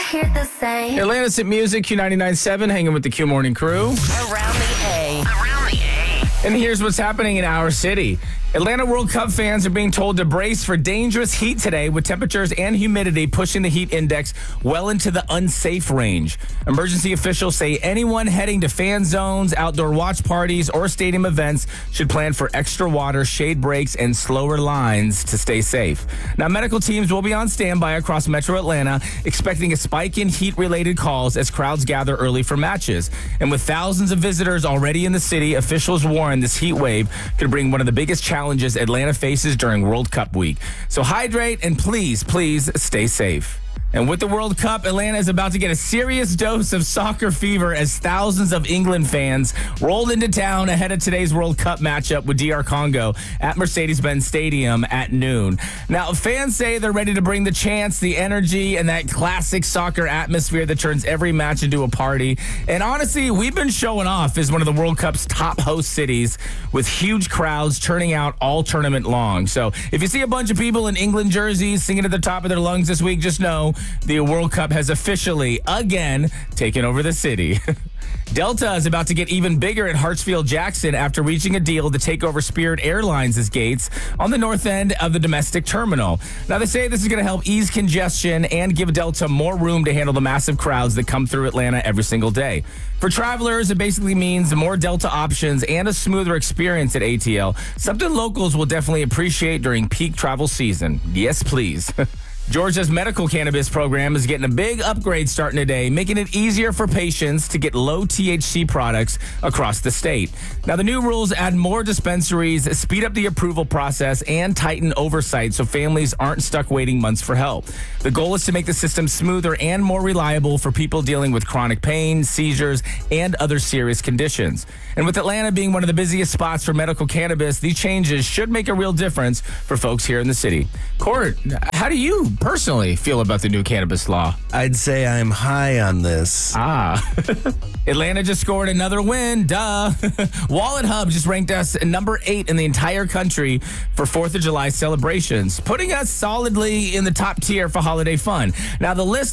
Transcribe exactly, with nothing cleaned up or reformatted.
hear the same. Atlanta's Hit Music, Q ninety-nine point seven, hanging with the Q Morning Crew. Around the A. Around the A. And here's what's happening in our city. Atlanta World Cup fans are being told to brace for dangerous heat today, with temperatures and humidity pushing the heat index well into the unsafe range. Emergency officials say anyone heading to fan zones, outdoor watch parties, or stadium events should plan for extra water, shade breaks, and slower lines to stay safe. Now, medical teams will be on standby across Metro Atlanta, expecting a spike in heat-related calls as crowds gather early for matches. And with thousands of visitors already in the city, officials warn this heat wave could bring one of the biggest challenges challenges Atlanta faces during World Cup week. So hydrate and please, please stay safe. And with the World Cup, Atlanta is about to get a serious dose of soccer fever as thousands of England fans rolled into town ahead of today's World Cup matchup with D R Congo at Mercedes-Benz Stadium at noon. Now, fans say they're ready to bring the chants, the energy, and that classic soccer atmosphere that turns every match into a party. And honestly, we've been showing off as one of the World Cup's top host cities with huge crowds turning out all tournament long. So if you see a bunch of people in England jerseys singing at the top of their lungs this week, just know the World Cup has officially, again, taken over the city. Delta is about to get even bigger at Hartsfield-Jackson after reaching a deal to take over Spirit Airlines' gates on the north end of the domestic terminal. Now, they say this is going to help ease congestion and give Delta more room to handle the massive crowds that come through Atlanta every single day. For travelers, it basically means more Delta options and a smoother experience at A T L, something locals will definitely appreciate during peak travel season. Yes, please. Georgia's medical cannabis program is getting a big upgrade starting today, making it easier for patients to get low T H C products across the state. Now, the new rules add more dispensaries, speed up the approval process, and tighten oversight so families aren't stuck waiting months for help. The goal is to make the system smoother and more reliable for people dealing with chronic pain, seizures, and other serious conditions. And with Atlanta being one of the busiest spots for medical cannabis, these changes should make a real difference for folks here in the city. Court, how do you personally feel about the new cannabis law? I'd say I'm high on this. Ah. Atlanta just scored another win. Duh. Wallet Hub just ranked us number eight in the entire country for fourth of July celebrations, putting us solidly in the top tier for holiday fun. Now, the list